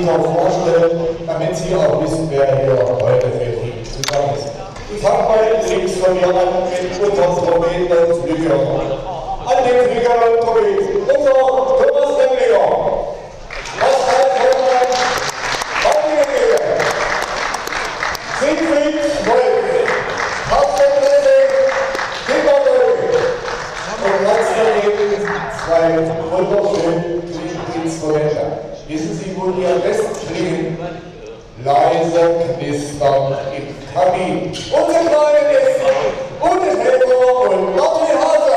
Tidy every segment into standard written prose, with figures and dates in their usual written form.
Musiker vorstellen, damit Sie auch wissen, wer hier heute für Sie zusammen ist. Ich fange mal links von mir an mit unserem Trompeten und Flügel. An den Flügel und Trompeten. Unser Thomas Lemlinger. Pascal Kollmann. Baudienige. Siegfried Wolf. Carsten Lessing. Peter Wolf. Und ganz daneben zwei wunderschöne Instrumente. Wissen Sie, wo die am besten klingen? Leise knistern im Kamin. Unsere kleinen Gäste, Ute Schäfer und Martin Hase.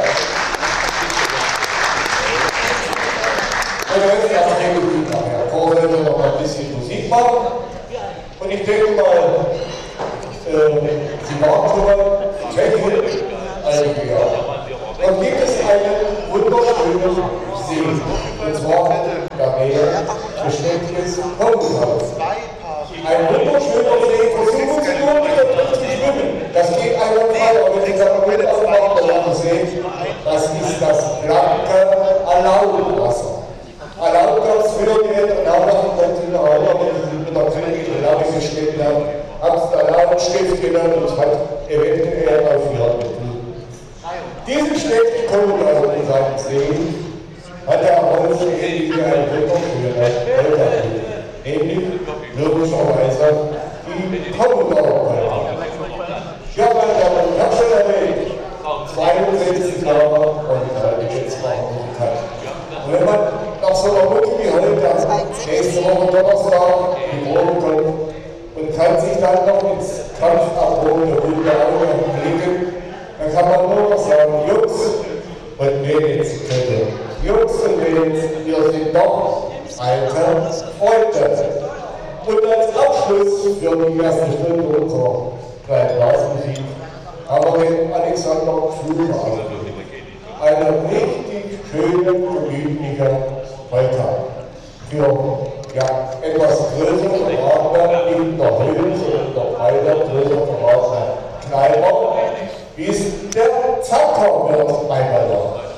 Und jetzt das Regelbild nachher. Vorher sollen wir noch ein bisschen Musik machen. Und ich denke mal, Sie waren schon mal Tschechien, einige Jahre. Dort gibt es einen wunderschönen See. Und zwar der Meer beschränktes Holzhaus. Ein wunderschöner See, versuchen Sie nur mit der Brücke zu schwimmen. Das geht einwandfrei, aber wenn Sie sagen, mit auf dem Wasser sehen, das ist das blanke Alaunwasser. Alaungas früher die Eltern nachmachen konnten in der Halle, wenn sie mit der Brille in die Lage geschnitten haben, haben sie einen Alaunstift genannt und hat eventuell auf ihrer Blut. Diesen Stift kommen wir also in seinem See. Hat er Rolf ähnlich wie ein wunderschöner Holterbild, nämlich logischerweise die Kommodore-Holter. Ja, meine Damen und Herren, schon erwähnt, 62 Jahre und jetzt machen wir die Karte. Und wenn man nach so einer Mucke wie heute nächste Woche Donnerstag in die Wohnung kommt und kann sich dann noch ins Kampfabbruch der Runde blicken, dann kann man nur noch sagen, Jungs und Mädels, Jungs und Mädels, wir sind doch alte Freunde. Und als Abschluss für die erste Stunde unserer kleinen Blasmusik haben wir den Alexander Pfluger eine richtig schöne, gemütliche Holter. Für etwas größere Partner in der Höhe und der Breite größere Partner kleiner, wie es der Zacker wird einmal noch.